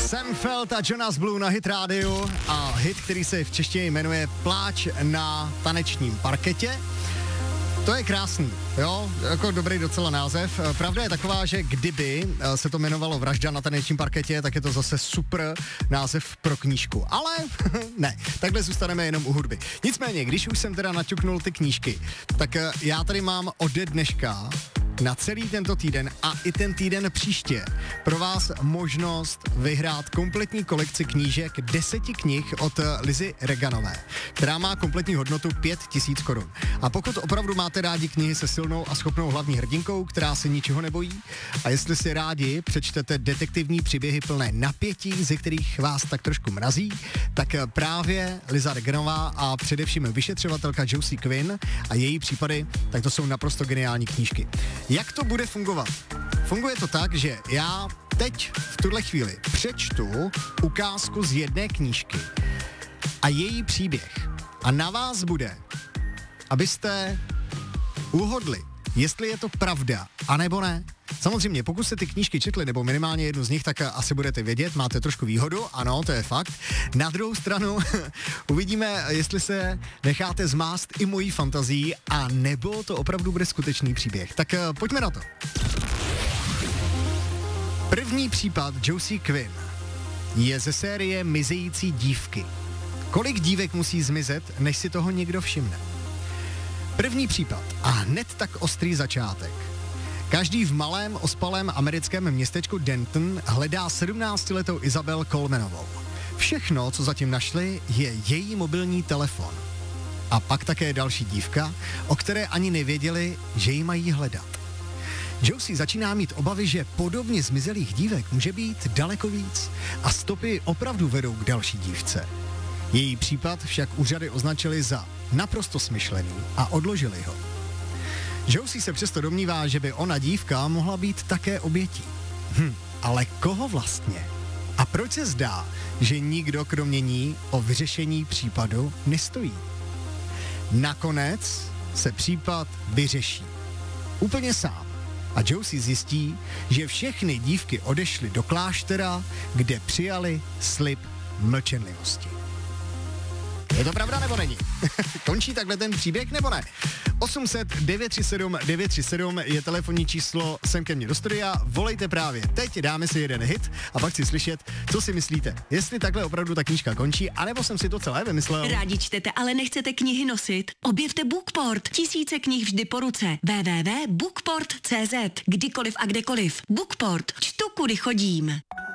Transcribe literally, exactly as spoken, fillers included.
Sam Feld a Jonas Blue na Hit rádiu a hit, který se v češtině jmenuje Pláč na tanečním parketě. To je krásný, jo, jako dobrý docela název. Pravda je taková, že kdyby se to jmenovalo Vražda na tanečním parketě, tak je to zase super název pro knížku. Ale ne, takhle zůstaneme jenom u hudby. Nicméně, když už jsem teda naťuknul ty knížky, tak já tady mám ode dneška na celý tento týden a i ten týden příště pro vás možnost vyhrát kompletní kolekci knížek, deseti knih od Lizy Reganové, která má kompletní hodnotu pět tisíc korun. A pokud opravdu máte rádi knihy se silnou a schopnou hlavní hrdinkou, která se ničeho nebojí, a jestli si rádi přečtete detektivní příběhy plné napětí, ze kterých vás tak trošku mrazí, tak právě Liza Reganová a především vyšetřovatelka Josie Quinn a její případy, tak to jsou naprosto geniální knížky. Jak to bude fungovat? Funguje to tak, že já teď v tuhle chvíli přečtu ukázku z jedné knížky a její příběh. A na vás bude, abyste uhodli, jestli je to pravda, anebo ne. Samozřejmě, pokud jste ty knížky četli, nebo minimálně jednu z nich, tak asi budete vědět, máte trošku výhodu, ano, to je fakt. Na druhou stranu uvidíme, jestli se necháte zmást i mojí fantazii, a nebo to opravdu bude skutečný příběh. Tak pojďme na to. První případ Josie Quinn je ze série Mizející dívky. Kolik dívek musí zmizet, než si toho někdo všimne? První případ a hned tak ostrý začátek. Každý v malém ospalém americkém městečku Denton hledá sedmnáctiletou Isabel Colemanovou. Všechno, co zatím našli, je její mobilní telefon. A pak také další dívka, o které ani nevěděli, že ji mají hledat. Josie začíná mít obavy, že podobně zmizelých dívek může být daleko víc a stopy opravdu vedou k další dívce. Její případ však úřady označili za naprosto smyšlený a odložili ho. Josie se přesto domnívá, že by ona dívka mohla být také obětí. Hm, ale koho vlastně? A proč se zdá, že nikdo kromě ní o vyřešení případu nestojí? Nakonec se případ vyřeší. Úplně sám. A Josie zjistí, že všechny dívky odešly do kláštera, kde přijali slib mlčenlivosti. Je to pravda nebo není? Končí takhle ten příběh nebo ne? osm set devět tři sedm devět tři sedm je telefonní číslo sem ke mně do studia. Volejte právě teď, dáme si jeden hit a pak si slyšet, co si myslíte. Jestli takhle opravdu ta knížka končí, anebo jsem si to celé vymyslel. Rádi čtete, ale nechcete knihy nosit? Objevte Bookport. Tisíce knih vždy po ruce. w w w tečka bookport tečka cz. Kdykoliv a kdekoliv. Bookport. Čtu, kudy chodím.